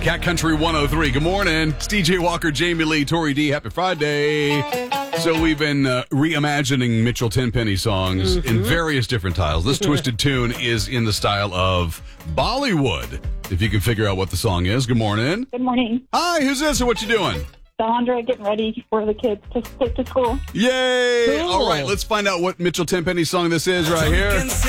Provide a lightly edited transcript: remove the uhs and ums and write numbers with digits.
Cat Country 103. Good morning. It's DJ Walker, Jamie Lee, Tori D. Happy Friday. So we've been reimagining Mitchell Tenpenny songs in various different styles. This twisted tune is in the style of Bollywood. If you can figure out what the song is. Good morning. Good morning. Hi, who's this and what you doing? Sandra getting ready for the kids to take to school. Yay! Cool. All right, let's find out what Mitchell Tenpenny song this is right here.